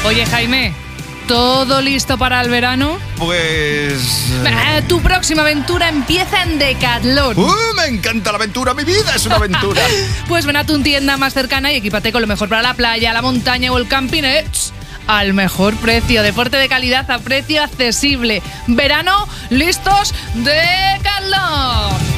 Oye, Jaime, ¿todo listo para el verano? Pues... Tu próxima aventura empieza en Decathlon. Me encanta la aventura, mi vida es una aventura. Pues ven a tu tienda más cercana y equípate con lo mejor para la playa, la montaña o el camping, al mejor precio. Deporte de calidad a precio accesible. Verano, listos, Decathlon.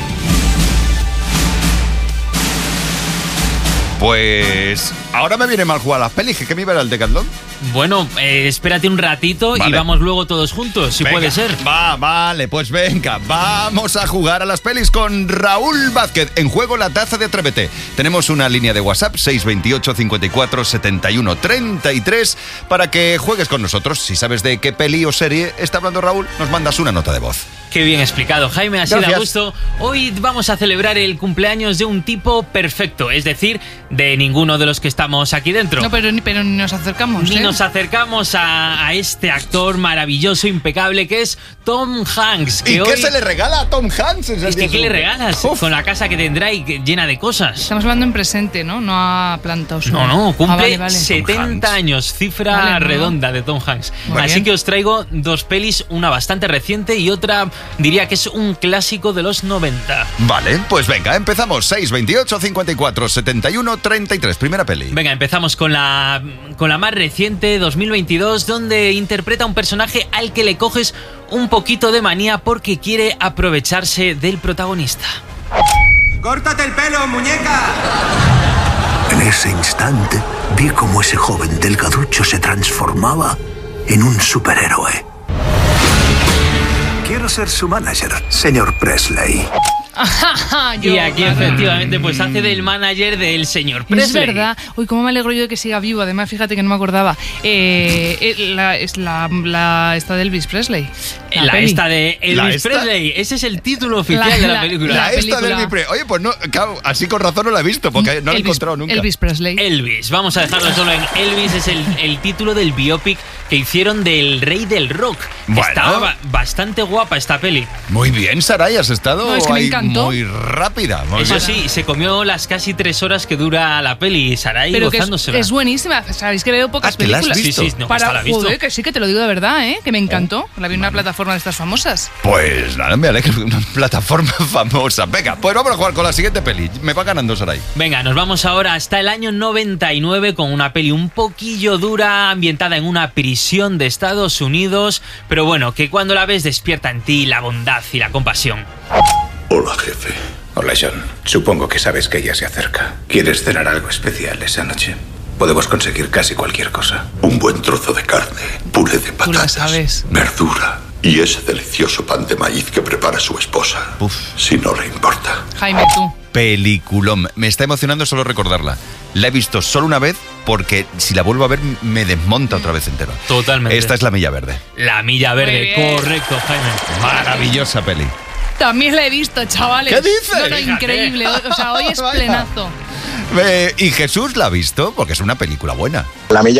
Pues ahora me viene mal jugar a las pelis, que me iba al Decathlon. Bueno, espérate un ratito y vamos luego todos juntos, si puede ser. Vale, pues venga, vamos a jugar a las pelis con Raúl Vázquez. En juego la taza de Atrévete. Tenemos una línea de WhatsApp, 628 54 71 33, para que juegues con nosotros. Si sabes de qué peli o serie está hablando Raúl, nos mandas una nota de voz. Qué bien explicado, Jaime, así da gusto. Hoy vamos a celebrar el cumpleaños de un tipo perfecto, es decir, de ninguno de los que estamos aquí dentro. No, pero ni nos acercamos. Nos acercamos a este actor maravilloso, impecable, que es Tom Hanks. ¿Y qué se le regala a Tom Hanks? Es que, ¿qué le regalas? Uf. Con la casa que tendrá y llena de cosas. Estamos hablando en presente, ¿no? No a plantaos. No, cumple 70 años, cifra redonda de Tom Hanks. Así que os traigo dos pelis, una bastante reciente y otra, diría que es un clásico de los 90. Vale, pues venga, empezamos. 628 54 71 33, primera peli. Venga, empezamos con la más reciente, 2022, donde interpreta a un personaje al que le coges un poquito de manía porque quiere aprovecharse del protagonista. ¡Córtate el pelo, muñeca! En ese instante vi cómo ese joven delgaducho se transformaba en un superhéroe. Quiero ser su manager, señor Presley. Y aquí efectivamente pues hace del manager del señor Presley. Es verdad. Uy, cómo me alegro yo de que siga vivo. Además, fíjate que no me acordaba. Es la esta de Elvis Presley. Esta de Elvis Presley. Ese es el título oficial de la película. La esta de Elvis Presley. Oye, pues no, claro, así con razón no la he visto, porque no la he encontrado nunca. Elvis Presley. Elvis. Vamos a dejarlo solo en Elvis. Es el título del biopic que hicieron del rey del rock. Bueno. Estaba bastante guapa esta peli. Muy bien, Saray, has estado me encantó. Muy rápida. Eso sí, se comió las casi 3 horas que dura la peli, Saray, pero gozándosela. Es buenísima. Sabéis que veo pocas películas. ¿La has visto? Sí, no, la visto. Joder, que sí, que te lo digo de verdad, que me encantó. La vi en una plataforma de estas famosas. Pues nada, me alegro, una plataforma famosa. Venga, pues vamos a jugar con la siguiente peli. Me va ganando, Saray. Venga, nos vamos ahora hasta el año 99 con una peli un poquillo dura, ambientada en una prisión de Estados Unidos, pero bueno, que cuando la ves despierta en ti la bondad y la compasión. Hola, jefe. Hola, John. Supongo que sabes que ella se acerca. ¿Quieres cenar algo especial esa noche? Podemos conseguir casi cualquier cosa. Un buen trozo de carne, puré de patatas, verdura y ese delicioso pan de maíz que prepara su esposa. Si no le importa. Jaime, tú. Peliculón. Me está emocionando solo recordarla. La he visto solo una vez porque si la vuelvo a ver me desmonta otra vez entero. Totalmente. Esta es La Milla Verde. La Milla Verde, correcto, Jaime. Maravillosa peli. También la he visto, chavales. ¿Qué dices? No, increíble. O sea, hoy es plenazo. ¿Y Jesús la ha visto? Porque es una película buena. La Milla